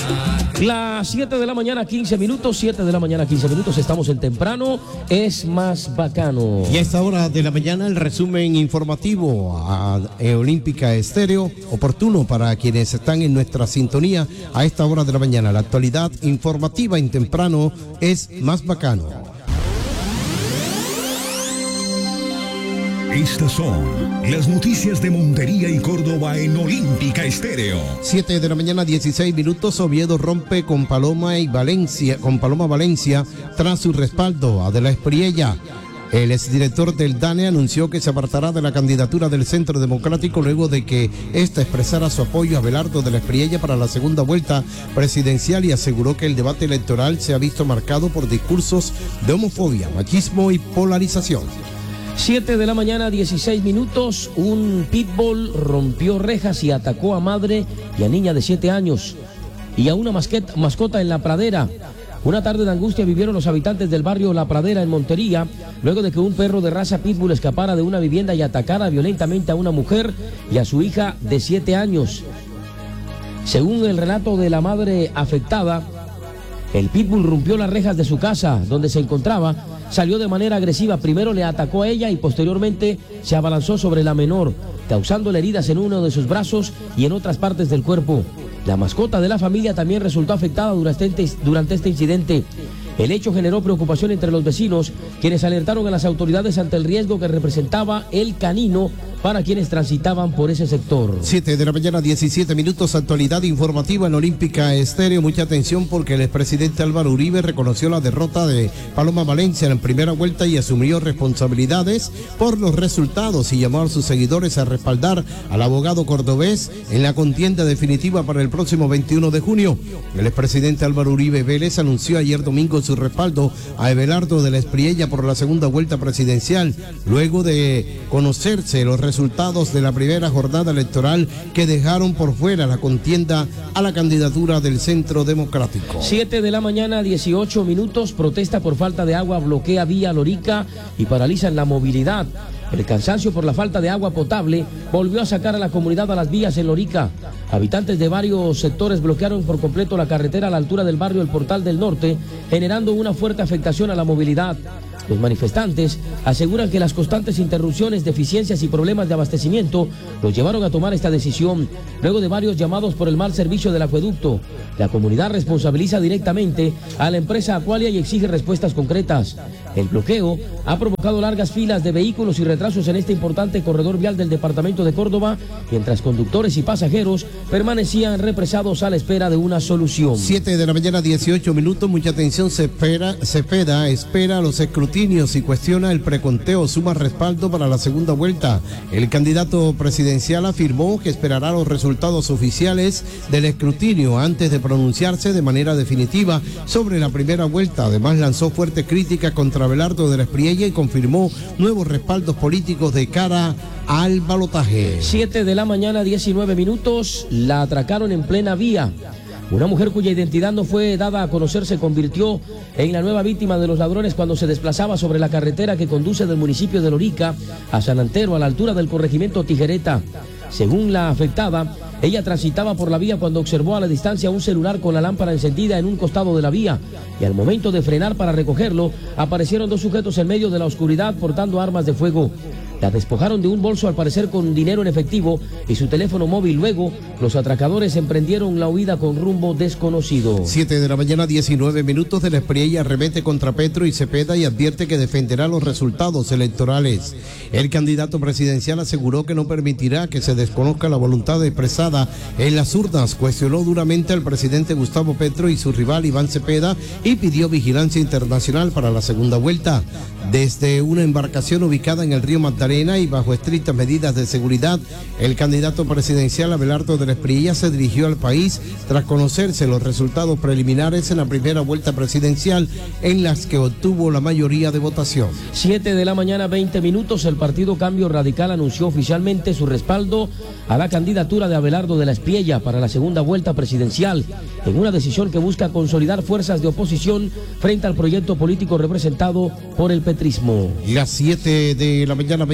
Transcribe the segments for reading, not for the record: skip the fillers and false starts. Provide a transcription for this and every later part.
Las 7 de la mañana, 15 minutos, 7 de la mañana, 15 minutos, estamos en temprano, es más bacano. Y a esta hora de la mañana el resumen informativo a Olímpica Estéreo, oportuno para quienes están en nuestra sintonía a esta hora de la mañana. La actualidad informativa en temprano es más bacano. Estas son las noticias de Montería y Córdoba en Olímpica Estéreo. 7 de la mañana, 16 minutos. Oviedo rompe con Paloma Valencia tras su respaldo a De la Espriella. El exdirector del DANE anunció que se apartará de la candidatura del Centro Democrático luego de que ésta expresara su apoyo a Abelardo de la Espriella para la segunda vuelta presidencial y aseguró que el debate electoral se ha visto marcado por discursos de homofobia, machismo y polarización. 7 de la mañana, 16 minutos, un pitbull rompió rejas y atacó a madre y a niña de 7 años y a una mascota en La Pradera. Una tarde de angustia vivieron los habitantes del barrio La Pradera en Montería, luego de que un perro de raza pitbull escapara de una vivienda y atacara violentamente a una mujer y a su hija de 7 años. Según el relato de la madre afectada, el pitbull rompió las rejas de su casa donde se encontraba, salió de manera agresiva, primero le atacó a ella y posteriormente se abalanzó sobre la menor, causándole heridas en uno de sus brazos y en otras partes del cuerpo. La mascota de la familia también resultó afectada durante este incidente. El hecho generó preocupación entre los vecinos, quienes alertaron a las autoridades ante el riesgo que representaba el canino para quienes transitaban por ese sector. 7 de la mañana, 17 minutos, actualidad informativa en Olímpica Estéreo. Mucha atención porque el expresidente Álvaro Uribe reconoció la derrota de Paloma Valencia en la primera vuelta y asumió responsabilidades por los resultados y llamó a sus seguidores a respaldar al abogado cordobés en la contienda definitiva para el próximo 21 de junio. El expresidente Álvaro Uribe Vélez anunció ayer domingo su respaldo a Abelardo de la Espriella por la segunda vuelta presidencial, luego de conocerse los resultados de la primera jornada electoral que dejaron por fuera la contienda a la candidatura del Centro Democrático. 7 de la mañana, 18 minutos, protesta por falta de agua bloquea vía Lorica y paralizan la movilidad. El cansancio por la falta de agua potable volvió a sacar a la comunidad a las vías en Lorica. Habitantes de varios sectores bloquearon por completo la carretera a la altura del barrio El Portal del Norte, generando una fuerte afectación a la movilidad. Los manifestantes aseguran que las constantes interrupciones, deficiencias y problemas de abastecimiento los llevaron a tomar esta decisión, luego de varios llamados por el mal servicio del acueducto. La comunidad responsabiliza directamente a la empresa Aqualia y exige respuestas concretas. El bloqueo ha provocado largas filas de vehículos y retrasos en este importante corredor vial del departamento de Córdoba, mientras conductores y pasajeros permanecían represados a la espera de una solución. 7 de la mañana, 18 minutos, mucha atención. Cepeda espera los escrutinios y cuestiona el preconteo, suma respaldo para la segunda vuelta. El candidato presidencial afirmó que esperará los resultados oficiales del escrutinio antes de pronunciarse de manera definitiva sobre la primera vuelta. Además, lanzó fuerte crítica contra Abelardo de la Espriella y confirmó nuevos respaldos políticos de cara al balotaje. 7 de la mañana, 19 minutos, la atracaron en plena vía. Una mujer cuya identidad no fue dada a conocer se convirtió en la nueva víctima de los ladrones cuando se desplazaba sobre la carretera que conduce del municipio de Lorica a San Antero, a la altura del corregimiento Tijereta. Según la afectada, ella transitaba por la vía cuando observó a la distancia un celular con la lámpara encendida en un costado de la vía y al momento de frenar para recogerlo, aparecieron dos sujetos en medio de la oscuridad portando armas de fuego. La despojaron de un bolso al parecer con dinero en efectivo y su teléfono móvil. Luego, los atracadores emprendieron la huida con rumbo desconocido. 7 de la mañana, 19 minutos. De la Espriella arremete contra Petro y Cepeda y advierte que defenderá los resultados electorales. El candidato presidencial aseguró que no permitirá que se desconozca la voluntad expresada en las urnas. Cuestionó duramente al presidente Gustavo Petro y su rival Iván Cepeda y pidió vigilancia internacional para la segunda vuelta. Desde una embarcación ubicada en el río Magdalena y bajo estrictas medidas de seguridad, el candidato presidencial Abelardo de la Espriella se dirigió al país tras conocerse los resultados preliminares en la primera vuelta presidencial en las que obtuvo la mayoría de votación. 7 de la mañana, 20 minutos, el partido Cambio Radical anunció oficialmente su respaldo a la candidatura de Abelardo de la Espriella para la segunda vuelta presidencial, en una decisión que busca consolidar fuerzas de oposición frente al proyecto político representado por el petrismo. Las 7 de la mañana,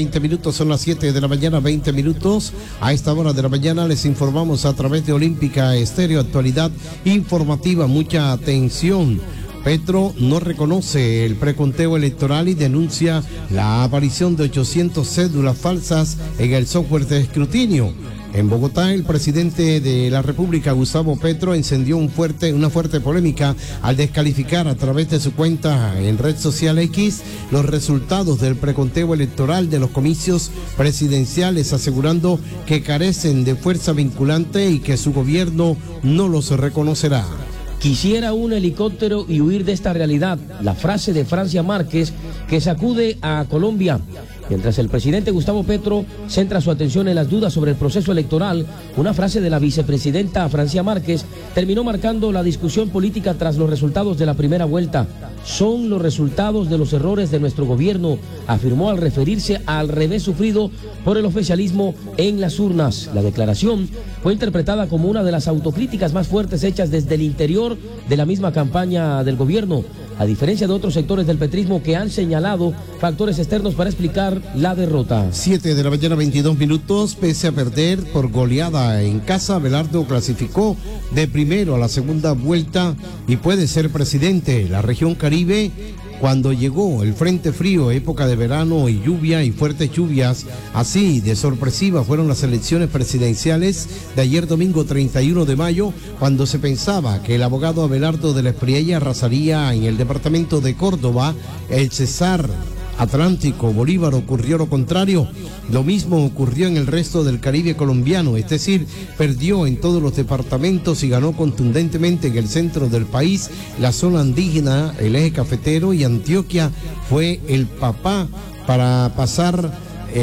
20 minutos, son las 7 de la mañana, 20 minutos. A esta hora de la mañana les informamos a través de Olímpica Estéreo, actualidad informativa, mucha atención. Petro no reconoce el preconteo electoral y denuncia la aparición de 800 cédulas falsas en el software de escrutinio. En Bogotá, el presidente de la República, Gustavo Petro, encendió una fuerte polémica al descalificar a través de su cuenta en red social X los resultados del preconteo electoral de los comicios presidenciales, asegurando que carecen de fuerza vinculante y que su gobierno no los reconocerá. Quisiera un helicóptero y huir de esta realidad. La frase de Francia Márquez que sacude a Colombia. Mientras el presidente Gustavo Petro centra su atención en las dudas sobre el proceso electoral, una frase de la vicepresidenta Francia Márquez terminó marcando la discusión política tras los resultados de la primera vuelta. Son los resultados de los errores de nuestro gobierno, afirmó al referirse al revés sufrido por el oficialismo en las urnas. La declaración fue interpretada como una de las autocríticas más fuertes hechas desde el interior de la misma campaña del gobierno, a diferencia de otros sectores del petrismo que han señalado factores externos para explicar la derrota. 7 de la mañana, 22 minutos. Pese a perder por goleada en casa, Abelardo clasificó de primero a la segunda vuelta y puede ser presidente. La región Caribe, cuando llegó el frente frío, época de verano y lluvia y fuertes lluvias, así de sorpresiva fueron las elecciones presidenciales de ayer domingo 31 de mayo, cuando se pensaba que el abogado Abelardo de la Espriella arrasaría en el departamento de Córdoba. El Cesar Atlántico Bolívar ocurrió lo contrario. Lo mismo ocurrió en el resto del Caribe colombiano, es decir, perdió en todos los departamentos y ganó contundentemente en el centro del país, la zona andina, el eje cafetero, y Antioquia fue el papá para pasar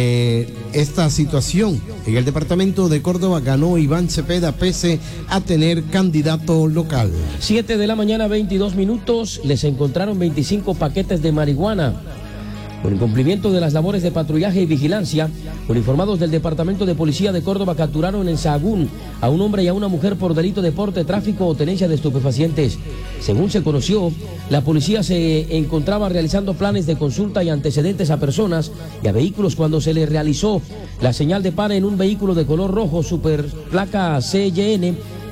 esta situación. En el departamento de Córdoba ganó Iván Cepeda pese a tener candidato local. 7 de la mañana, 22 minutos, les encontraron 25 paquetes de marihuana. Por incumplimiento de las labores de patrullaje y vigilancia, uniformados del Departamento de Policía de Córdoba capturaron en Sahagún a un hombre y a una mujer por delito de porte, tráfico o tenencia de estupefacientes. Según se conoció, la policía se encontraba realizando planes de consulta y antecedentes a personas y a vehículos cuando se le realizó la señal de pare en un vehículo de color rojo, super placa CYN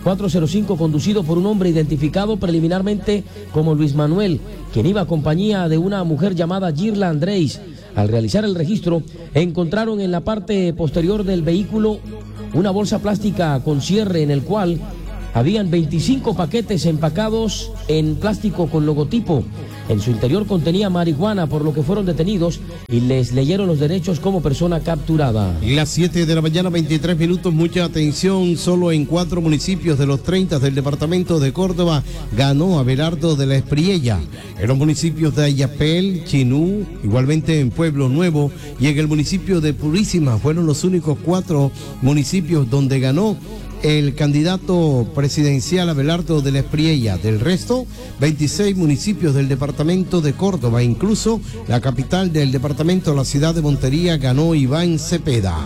405, conducido por un hombre identificado preliminarmente como Luis Manuel, quien iba a compañía de una mujer llamada Girla Andrés. Al realizar el registro, encontraron en la parte posterior del vehículo una bolsa plástica con cierre en el cual habían 25 paquetes empacados en plástico con logotipo. En su interior contenía marihuana, por lo que fueron detenidos y les leyeron los derechos como persona capturada. Y las 7 de la mañana, 23 minutos, mucha atención. Solo en 4 municipios de los 30 del departamento de Córdoba ganó Abelardo de la Espriella. En los municipios de Ayapel, Chinú, igualmente en Pueblo Nuevo y en el municipio de Purísima fueron los únicos 4 municipios donde ganó el candidato presidencial Abelardo de la Espriella. Del resto, 26 municipios del departamento de Córdoba, incluso la capital del departamento, la ciudad de Montería, ganó Iván Cepeda.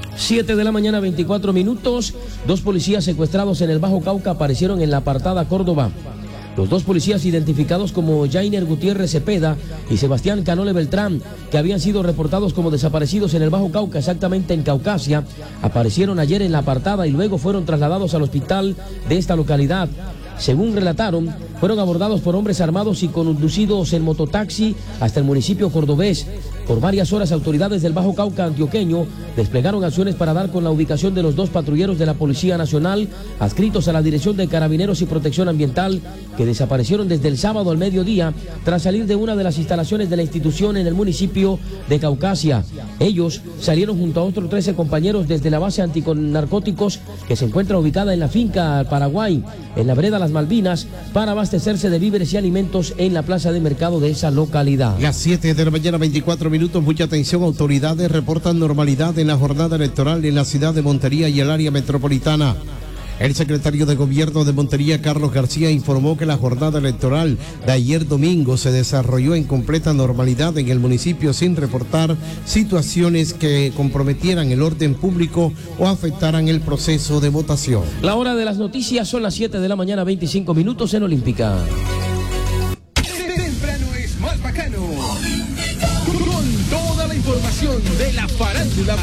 7 de la mañana, 24 minutos. 2 policías secuestrados en el Bajo Cauca aparecieron en la apartada Córdoba. Los 2 policías identificados como Jainer Gutiérrez Cepeda y Sebastián Canole Beltrán, que habían sido reportados como desaparecidos en el Bajo Cauca, exactamente en Caucasia, aparecieron ayer en la apartada y luego fueron trasladados al hospital de esta localidad. Según relataron, fueron abordados por hombres armados y conducidos en mototaxi hasta el municipio cordobés. Por varias horas, autoridades del Bajo Cauca antioqueño desplegaron acciones para dar con la ubicación de los 2 patrulleros de la Policía Nacional adscritos a la Dirección de Carabineros y Protección Ambiental, que desaparecieron desde el sábado al mediodía tras salir de una de las instalaciones de la institución en el municipio de Caucasia. Ellos salieron junto a otros 13 compañeros desde la base antinarcóticos que se encuentra ubicada en la finca Paraguay, en la vereda Las Malvinas, para abastecerse de víveres y alimentos en la plaza de mercado de esa localidad. Las 7 de la mañana, 24 minutos, mucha atención. Autoridades reportan normalidad en la jornada electoral en la ciudad de Montería y el área metropolitana. El secretario de Gobierno de Montería, Carlos García, informó que la jornada electoral de ayer domingo se desarrolló en completa normalidad en el municipio, sin reportar situaciones que comprometieran el orden público o afectaran el proceso de votación. La hora de las noticias son las 7 de la mañana, 25 minutos en Olímpica. Temprano es más bacano. Con toda la información de la farándula.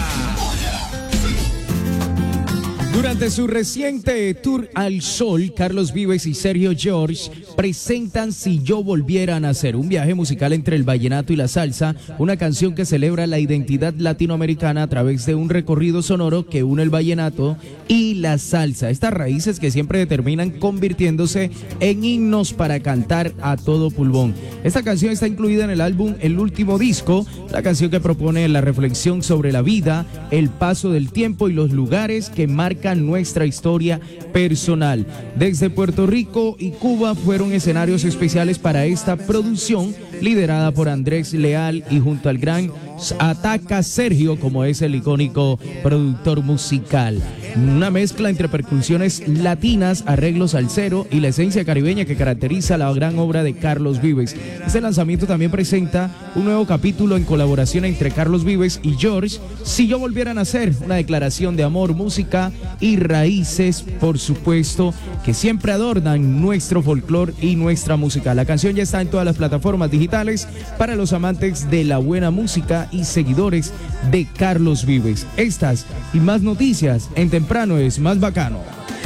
Durante su reciente tour al sol, Carlos Vives y Sergio George presentan Si yo volviera a nacer, un viaje musical entre el vallenato y la salsa, una canción que celebra la identidad latinoamericana a través de un recorrido sonoro que une el vallenato y la salsa, estas raíces que siempre terminan convirtiéndose en himnos para cantar a todo pulmón. Esta canción está incluida en el álbum El Último Disco, la canción que propone la reflexión sobre la vida, el paso del tiempo y los lugares que marcan nuestra historia personal. Desde Puerto Rico y Cuba fueron escenarios especiales para esta producción, liderada por Andrés Leal y junto al gran Ataca Sergio, como es el icónico productor musical. Una mezcla entre percusiones latinas, arreglos salsero y la esencia caribeña que caracteriza la gran obra de Carlos Vives. Este lanzamiento también presenta un nuevo capítulo en colaboración entre Carlos Vives y George, Si yo volviera a nacer, una declaración de amor, música y raíces, por supuesto, que siempre adornan nuestro folclore y nuestra música. La canción ya está en todas las plataformas digitales para los amantes de la buena música y seguidores de Carlos Vives. Estas y más noticias en Temprano es Más Bacano.